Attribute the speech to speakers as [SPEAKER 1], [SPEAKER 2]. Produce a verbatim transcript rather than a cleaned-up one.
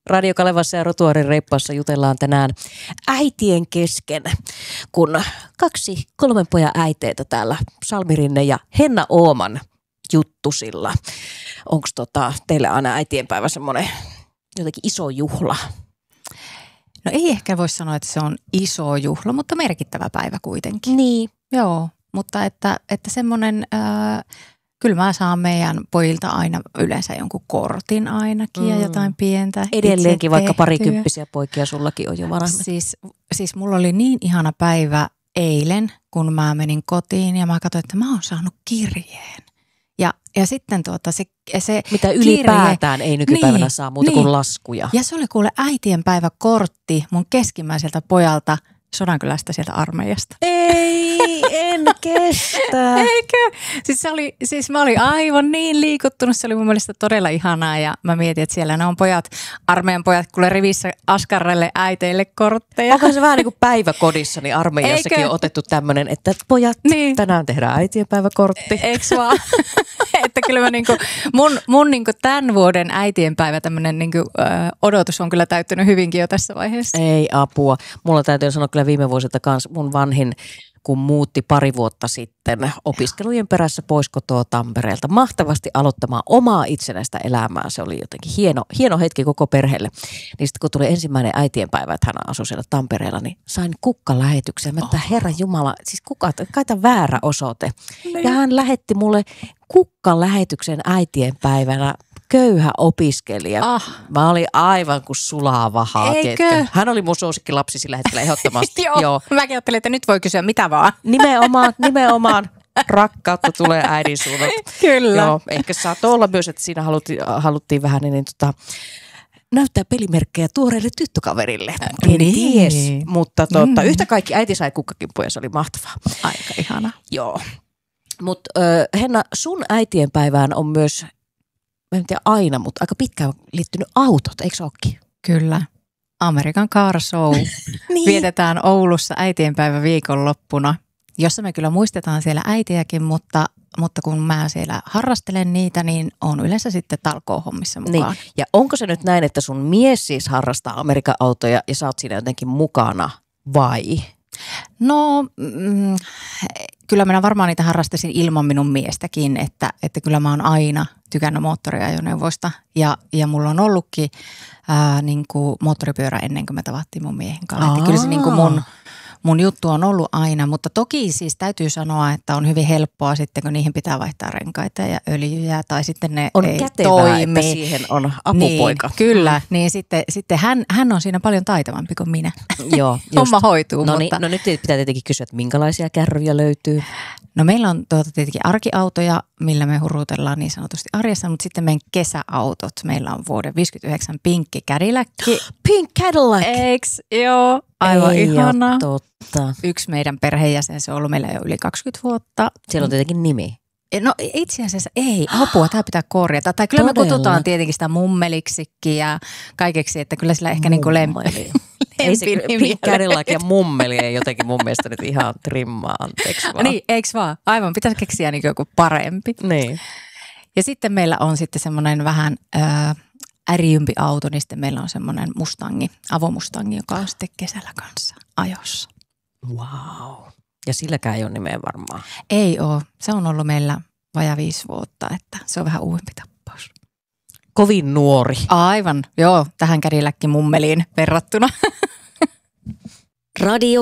[SPEAKER 1] Radio Kalevassa ja Rotuaarin reippaassa jutellaan tänään äitien kesken, kun kaksi kolmen pojan äiteitä täällä, Salmi Rinne ja Henna Ooman juttusilla. Onko tota, teille aina äitienpäivä semmoinen jotenkin iso juhla?
[SPEAKER 2] No ei ehkä voi sanoa, että se on iso juhla, mutta merkittävä päivä kuitenkin.
[SPEAKER 1] Niin.
[SPEAKER 2] Joo, mutta että, että semmoinen... Ää, Kyllä mä saan meidän pojilta aina yleensä jonkun kortin ainakin mm. ja jotain pientä.
[SPEAKER 1] Edelleenkin vaikka parikymppisiä poikia sullakin on jo varmaan.
[SPEAKER 2] Siis, siis mulla oli niin ihana päivä eilen, kun mä menin kotiin ja mä katsoin, että mä oon saanut kirjeen. Ja, ja sitten tuota se, se
[SPEAKER 1] mitä ylipäätään
[SPEAKER 2] kirje,
[SPEAKER 1] ei nykypäivänä
[SPEAKER 2] niin,
[SPEAKER 1] saa muuta
[SPEAKER 2] niin.
[SPEAKER 1] kuin laskuja.
[SPEAKER 2] Ja se oli kuule äitienpäiväkortti mun keskimmäiseltä pojalta Sodankylästä sieltä armeijasta.
[SPEAKER 1] Ei, en kestä.
[SPEAKER 2] Eikö? Siis, se oli, siis mä olin aivan niin liikuttunut, se oli mun mielestä todella ihanaa ja mä mietin, että siellä ne on pojat, armeijan pojat, kuule rivissä askarrelle äiteille kortteja.
[SPEAKER 1] Onko se vähän niin kuin päiväkodissa, niin armeijassakin on otettu tämmöinen, että pojat, niin. Tänään tehdään äitienpäiväkortti.
[SPEAKER 2] Eikö vaan? Että kyllä mä niinku, mun, mun niinku tämän vuoden äitienpäivä tämmöinen niinku, ö, odotus on kyllä täyttynyt hyvinkin jo tässä vaiheessa.
[SPEAKER 1] Ei apua. Mulla täytyy sanoa kyllä viime vuosilta kanssa mun vanhin, kun muutti pari vuotta sitten opiskelujen perässä pois kotoa Tampereelta mahtavasti aloittamaan omaa itsenäistä elämää. Se oli jotenkin hieno, hieno hetki koko perheelle. Niin sitten kun tuli ensimmäinen äitienpäivä, että hän asui siellä Tampereella, niin sain kukkalähetyksen. Mä että oh. Herra Jumala, siis kuka, kai tämä väärä osoite. Niin. Ja hän lähetti mulle kukkalähetyksen äitienpäivänä. Köyhä opiskelija.
[SPEAKER 2] Ah.
[SPEAKER 1] Mä olin aivan kuin sulava haake.
[SPEAKER 2] Eikö?
[SPEAKER 1] Hän oli mun suosikkilapsi sillä hetkellä ehdottomasti.
[SPEAKER 2] Joo, Joo. Mäkin ajattelin, että nyt voi kysyä mitä vaan.
[SPEAKER 1] Nimenomaan, nimenomaan. Rakkautta tulee äidin suunnalta.
[SPEAKER 2] Kyllä.
[SPEAKER 1] Joo, ehkä saattoi olla myös, että siinä haluttiin, haluttiin vähän niin, tota, näyttää pelimerkkejä tuoreelle tyttökaverille. En
[SPEAKER 2] niin.
[SPEAKER 1] ties, mutta tota,
[SPEAKER 2] mm.
[SPEAKER 1] yhtä kaikki äiti sai kukkakimpuja, se oli mahtavaa.
[SPEAKER 2] Aika ihana.
[SPEAKER 1] Joo. Mutta Henna, sun äitienpäivään on myös... Mä en tiedä aina, mutta aika pitkään liittynyt autot, eikö se olekin?
[SPEAKER 2] Kyllä. American Car Show
[SPEAKER 1] niin.
[SPEAKER 2] Vietetään Oulussa äitienpäivä viikonloppuna, jossa me kyllä muistetaan siellä äitiäkin, mutta, mutta kun mä siellä harrastelen niitä, niin on yleensä sitten talkoohommissa mukaan.
[SPEAKER 1] Niin. Ja onko se nyt näin, että sun mies siis harrastaa Amerikan autoja ja sä oot siinä jotenkin mukana vai?
[SPEAKER 2] No mm, kyllä minä varmaan niitä harrastasin ilman minun miestäkin, että, että kyllä mä oon aina tykännyt moottoriajoneuvoista ja, ja mulla on ollutkin ää, niin kuin moottoripyörä ennen kuin me tavattiin mun miehen kanssa. Että kyllä se niin kuin mun, mun juttu on ollut aina, mutta toki siis täytyy sanoa, että on hyvin helppoa sitten, kun niihin pitää vaihtaa renkaita ja öljyjä tai sitten ne
[SPEAKER 1] on
[SPEAKER 2] ei
[SPEAKER 1] kätevää,
[SPEAKER 2] toimi.
[SPEAKER 1] että siihen on apupoika.
[SPEAKER 2] Niin, kyllä, niin sitten, sitten hän, hän on siinä paljon taitavampi kuin minä.
[SPEAKER 1] Joo,
[SPEAKER 2] homma hoituu.
[SPEAKER 1] No,
[SPEAKER 2] mutta...
[SPEAKER 1] niin, no nyt pitää tietenkin kysyä, että minkälaisia kärryjä löytyy?
[SPEAKER 2] No meillä on tuota tietenkin arkiautoja, millä me hurutellaan niin sanotusti arjessa, mutta sitten meidän kesäautot. Meillä on vuoden viisikymmentäyhdeksän pinkki Cadillac.
[SPEAKER 1] Pink Cadillac!
[SPEAKER 2] Eiks? Joo, aivan
[SPEAKER 1] ei
[SPEAKER 2] ihana.
[SPEAKER 1] Totta.
[SPEAKER 2] Yksi meidän perheenjäsen, se on ollut meillä jo yli kaksikymmentä vuotta.
[SPEAKER 1] Siellä on tietenkin nimi.
[SPEAKER 2] No itse asiassa ei, apua, tämä pitää korjata. Tai kyllä Todella. Me kutsutaan tietenkin sitä mummeliksikin ja kaikeksi, että kyllä sillä ehkä niin kuin lempi.
[SPEAKER 1] Ei se Pink Cadillac ja mummeli ei jotenkin mun mielestä nyt ihan trimmaa, anteeksi vaan.
[SPEAKER 2] Niin, eiks vaan? Aivan, pitäisi keksiä niin joku parempi.
[SPEAKER 1] Niin.
[SPEAKER 2] Ja sitten meillä on sitten semmoinen vähän äh, äriympi auto, niin sitten meillä on semmoinen mustangi, avomustangi, joka on sitten kesällä kanssa ajossa.
[SPEAKER 1] Wow. Ja silläkään ei ole nimeä varmaan.
[SPEAKER 2] Ei ole. Se on ollut meillä vajaa viisi vuotta, että se on vähän uudempi tappaus.
[SPEAKER 1] Kovin nuori.
[SPEAKER 2] Aivan, joo, tähän Cadillacin mummeliin verrattuna.
[SPEAKER 3] Radio